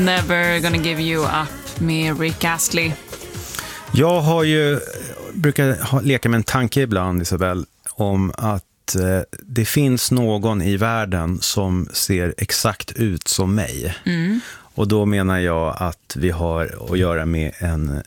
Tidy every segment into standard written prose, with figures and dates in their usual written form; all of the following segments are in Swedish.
Never gonna give you up med Rick Astley. Jag brukar leka med en tanke ibland, Isabel, om att det finns någon i världen som ser exakt ut som mig. Och då menar jag att vi har att göra med en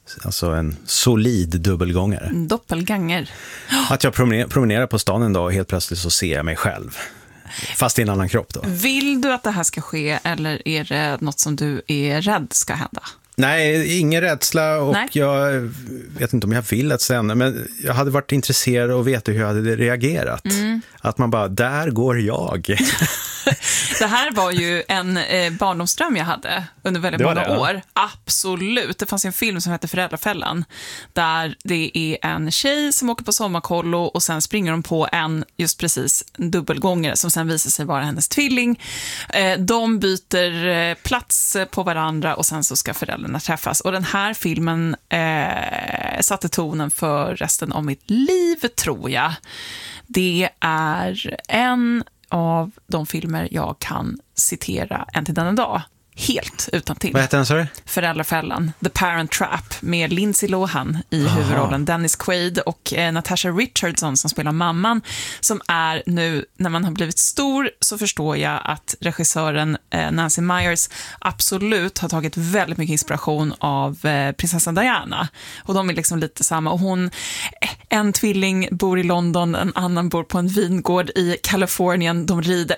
solid dubbelgångare. Doppelganger. Att jag promenerar på stan en dag och helt plötsligt så ser jag mig själv. Fast i en annan kropp då. Vill du att det här ska ske eller är det något som du är rädd ska hända? Nej, ingen rädsla och jag vet inte om jag vill att säga, men jag hade varit intresserad och veta hur jag hade reagerat. Att man bara, där går jag. Det här var ju en barndomsdröm jag hade under väldigt många år. Absolut. Det fanns en film som heter Föräldrafällan där det är en tjej som åker på sommarkollo och sen springer de på en dubbelgångare som sen visar sig vara hennes tvilling. De byter plats på varandra och sen så ska föräldrarna träffas. Och den här filmen satte tonen för resten av mitt liv, tror jag. Det är en av de filmer jag kan citera än till denna dag. Helt utan till. Vad heter den, sorry? Föräldrafällan, The Parent Trap, med Lindsay Lohan i huvudrollen, Dennis Quaid och Natasha Richardson som spelar mamman, som är nu, när man har blivit stor så förstår jag att regissören Nancy Meyers absolut har tagit väldigt mycket inspiration av prinsessan Diana. Och de är liksom lite samma. Och en tvilling bor i London, en annan bor på en vingård i Kalifornien, de rider.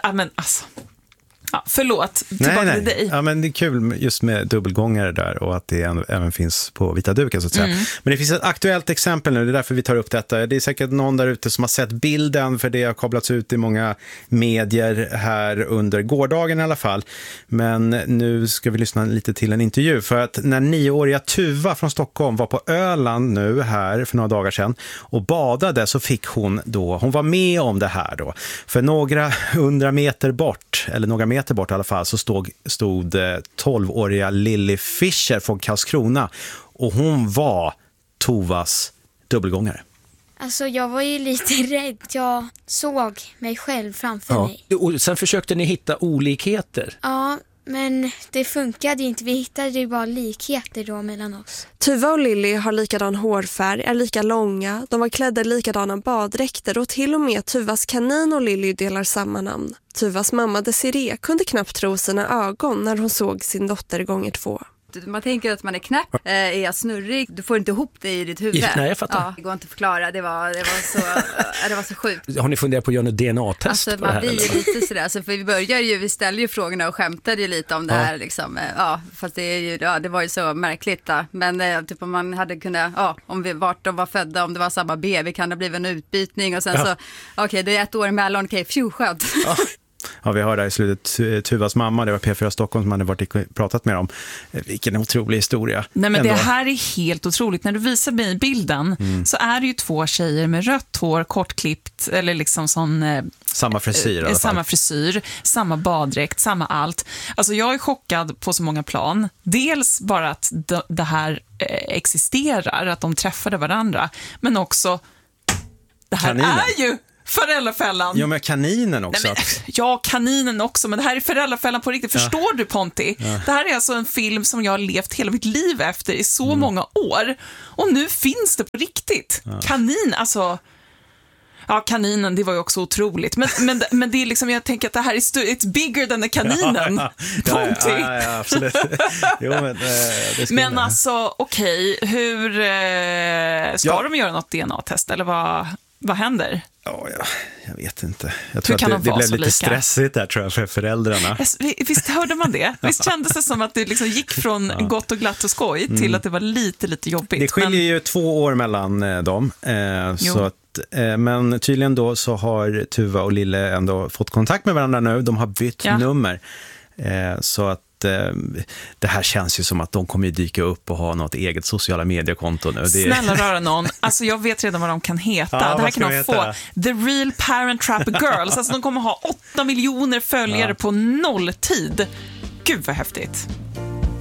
Ja, förlåt, tillbaka till dig. Ja, men det är kul just med dubbelgångare där och att det även finns på vita duken så att säga. Men det finns ett aktuellt exempel nu, det är därför vi tar upp detta. Det är säkert någon där ute som har sett bilden, för det har kablats ut i många medier här under gårdagen i alla fall. Men nu ska vi lyssna lite till en intervju, för att när 9-åriga Tuva från Stockholm var på Öland nu här för några dagar sedan och badade, så fick hon var med om det här då. För några 100 meter bort, eller några meter bort i alla fall, så stod 12-åriga Lily Fischer från Karlskrona, och hon var Tovas dubbelgångare. Alltså jag var ju lite rädd. Jag såg mig själv framför mig. Och sen försökte ni hitta olikheter. Ja, men det funkade inte. Vi hittade ju bara likheter då mellan oss. Tuva och Lily har likadan hårfärg, är lika långa, de var klädda i likadana baddräkter och till och med Tuvas kanin och Lily delar samma namn. Tuvas mamma Desiree kunde knappt tro sina ögon när hon såg sin dotter gånger 2. Man tänker att man är knäpp, är jag snurrig, du får inte ihop det i ditt huvud. Nej, jag fattar. Ja, det går inte att förklara, det var så sjukt. Har ni funderat på att göra något DNA-test alltså, på det här? Man blir ju lite sådär, alltså, för vi ställer ju frågorna och skämtade ju lite om det här liksom, fast det var ju så märkligt då. Men typ om man hade kunnat, vart de var födda, om det var samma BB, kan det bli en utbytning och sen så, det är 1 år emellan, skönt. Ja, vi hörde i slutet Tuvas mamma, det var P4 Stockholm som hade varit och pratat med dem. Vilken otrolig historia. Nej, men det här är helt otroligt. När du visar mig bilden så är det ju 2 tjejer med rött hår, kortklippt, eller liksom sån... samma frisyr i alla fall. Samma frisyr, samma baddräkt, samma allt. Alltså jag är chockad på så många plan. Dels bara att det här existerar, att de träffade varandra. Men också, det här är ju... Föräldrafällan. Ja, men kaninen också. Nej, men, kaninen också. Men det här är Föräldrafällan på riktigt. Förstår du, Ponti? Ja. Det här är alltså en film som jag har levt hela mitt liv efter i så många år. Och nu finns det på riktigt. Ja. Kanin, alltså... Ja, kaninen, det var ju också otroligt. Men det är liksom, jag tänker att det här är it's bigger than the kaninen. Ponti. Ja, absolut. Jo, men alltså, okej. Hur ska de göra något DNA-test? Eller vad händer? Ja, jag vet inte. Jag tror att det blev lite stressigt där, tror jag, för föräldrarna. Visst hörde man det? Visst kändes det som att det liksom gick från gott och glatt och skoj till att det var lite jobbigt? Det skiljer ju 2 år mellan dem. Så att, men tydligen då så har Tuva och Lille ändå fått kontakt med varandra nu. De har bytt nummer. Så att det här känns ju som att de kommer dyka upp och ha något eget sociala mediekonto nu. Snälla röra någon. Alltså jag vet redan vad de kan heta. Det här kan de få. The Real Parent Trap Girls. Alltså de kommer ha 8 miljoner följare på nolltid. Gud vad häftigt.